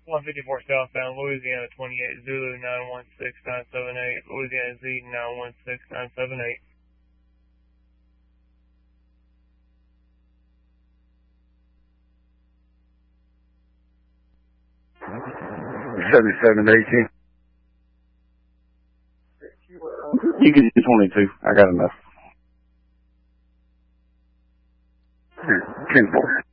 154 southbound, Louisiana 28, Zulu 916978, Louisiana Z 916978. 7718. You can do 22. I got enough. 10-4.